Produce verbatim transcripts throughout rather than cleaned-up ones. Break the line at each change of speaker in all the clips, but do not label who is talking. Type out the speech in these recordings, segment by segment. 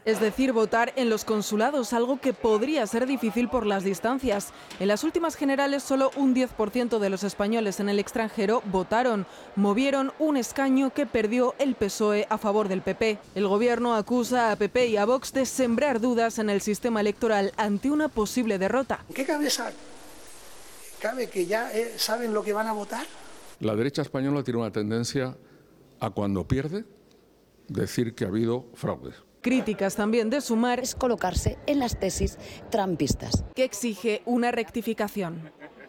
Es decir, votar en los consulados, algo que podría ser difícil por las distancias. En las últimas generales, solo un diez por ciento de los españoles en el extranjero votaron. Movieron un escaño que perdió el P S O E a favor del P P. El gobierno acusa a P P y a Vox de sembrar dudas en el sistema electoral ante una posible derrota.
¿Qué cabeza cabe que ya eh, saben lo que van a votar?
La derecha española tiene una tendencia a, cuando pierde, decir que ha habido fraude.
Críticas también de Sumar,
es colocarse en las tesis trampistas,
que exige una rectificación.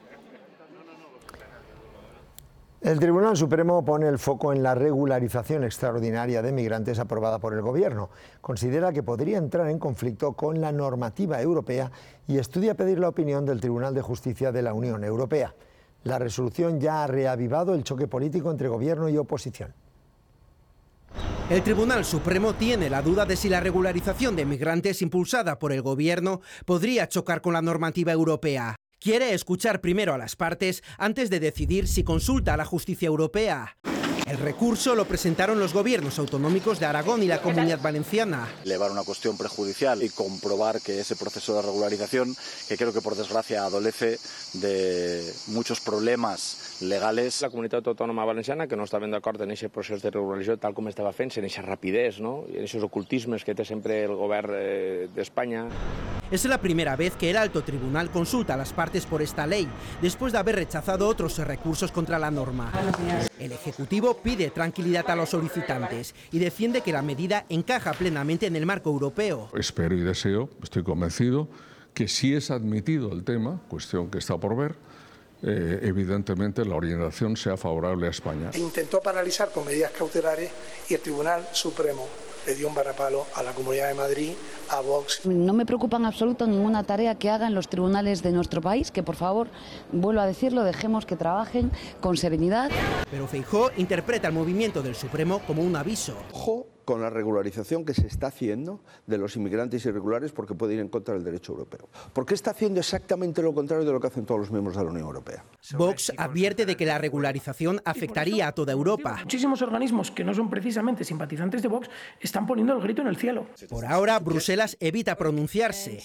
El Tribunal Supremo pone el foco en la regularización extraordinaria de migrantes aprobada por el Gobierno. Considera que podría entrar en conflicto con la normativa europea y estudia pedir la opinión del Tribunal de Justicia de la Unión Europea. La resolución ya ha reavivado el choque político entre Gobierno y oposición.
El Tribunal Supremo tiene la duda de si la regularización de migrantes impulsada por el Gobierno podría chocar con la normativa europea. Quiere escuchar primero a las partes antes de decidir si consulta a la justicia europea. El recurso lo presentaron los gobiernos autonómicos de Aragón y la Comunidad Valenciana.
Elevar una cuestión prejudicial y comprobar que ese proceso de regularización, que creo que por desgracia adolece de muchos problemas legales.
La Comunitat Autònoma Valenciana, que no estaven d'acord en aquest procés de regularització tal com estava fent, en aquesta rapidesa, no? en aquests ocultismes que té sempre el govern eh, d'Espanya.
Es la primera vez que el alto tribunal consulta a las partes por esta ley, después de haber rechazado otros recursos contra la norma. El Ejecutivo pide tranquilidad a los solicitantes y defiende que la medida encaja plenamente en el marco europeo.
Espero y deseo, estoy convencido, que si es admitido el tema, cuestión que está por ver, eh, evidentemente la orientación sea favorable a España.
Intentó paralizar con medidas cautelares y el Tribunal Supremo le dio un varapalo a la Comunidad de Madrid, a Vox.
No me preocupa en absoluto ninguna tarea que hagan los tribunales de nuestro país, que por favor, vuelvo a decirlo, dejemos que trabajen con serenidad.
Pero Feijóo interpreta el movimiento del Supremo como un aviso.
Ojo con la regularización que se está haciendo de los inmigrantes irregulares porque puede ir en contra del derecho europeo. Porque está haciendo exactamente lo contrario de lo que hacen todos los miembros de la Unión Europea.
Vox advierte de que la regularización afectaría a toda Europa.
Muchísimos organismos que no son precisamente simpatizantes de Vox están poniendo el grito en el cielo.
Por ahora, Bruselas evita pronunciarse.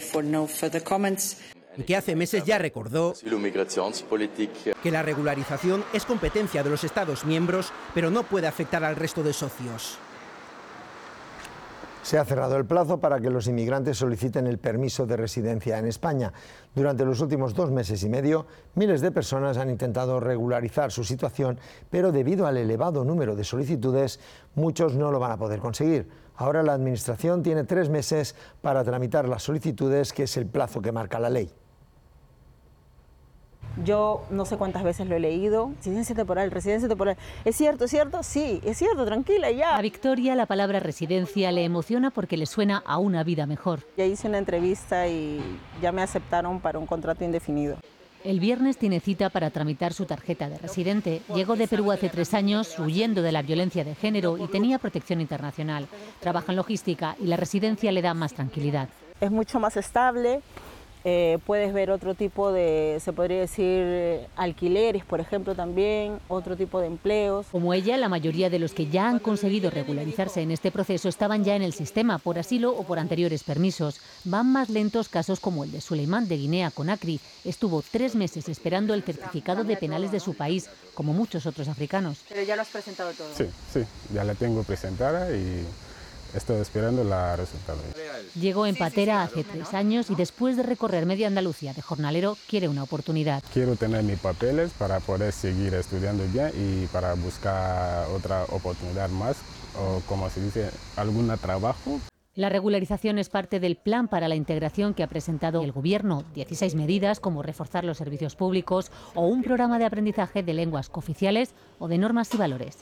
Y que hace meses ya recordó que la regularización es competencia de los Estados miembros, pero no puede afectar al resto de socios.
Se ha cerrado el plazo para que los inmigrantes soliciten el permiso de residencia en España. Durante los últimos dos meses y medio, miles de personas han intentado regularizar su situación, pero debido al elevado número de solicitudes, muchos no lo van a poder conseguir. Ahora la Administración tiene tres meses para tramitar las solicitudes, que es el plazo que marca la ley.
Yo no sé cuántas veces lo he leído. Residencia temporal, residencia temporal. ¿Es cierto, es cierto? Sí, es cierto, tranquila, ya.
A Victoria la palabra residencia le emociona porque le suena a una vida mejor.
Ya hice una entrevista y ya me aceptaron para un contrato indefinido.
El viernes tiene cita para tramitar su tarjeta de residente. Llegó de Perú hace tres años huyendo de la violencia de género y tenía protección internacional. Trabaja en logística y la residencia le da más tranquilidad.
Es mucho más estable. Eh, puedes ver otro tipo de, se podría decir, alquileres, por ejemplo, también, otro tipo de empleos.
Como ella, la mayoría de los que ya han conseguido regularizarse en este proceso estaban ya en el sistema por asilo o por anteriores permisos. Van más lentos casos como el de Suleimán de Guinea Conakry. Estuvo tres meses esperando el certificado de penales de su país, como muchos otros africanos.
Pero ya lo has presentado todo.
Sí, sí, ya la tengo presentada y estoy esperando la resultado.
Llegó en patera hace tres años y después de recorrer media Andalucía de jornalero quiere una oportunidad.
Quiero tener mis papeles para poder seguir estudiando bien y para buscar otra oportunidad más o, como se dice, algún trabajo.
La regularización es parte del plan para la integración que ha presentado el Gobierno. dieciséis medidas como reforzar los servicios públicos o un programa de aprendizaje de lenguas cooficiales o de normas y valores.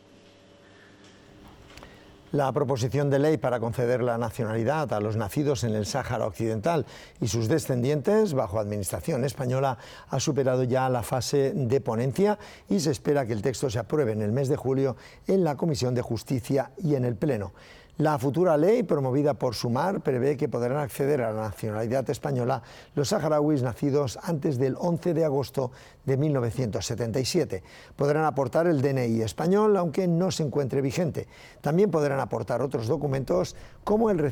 La proposición de ley para conceder la nacionalidad a los nacidos en el Sáhara Occidental y sus descendientes bajo administración española ha superado ya la fase de ponencia y se espera que el texto se apruebe en el mes de julio en la Comisión de Justicia y en el Pleno. La futura ley, promovida por Sumar, prevé que podrán acceder a la nacionalidad española los saharauis nacidos antes del once de agosto de mil novecientos setenta y siete. Podrán aportar el D N I español, aunque no se encuentre vigente. También podrán aportar otros documentos como el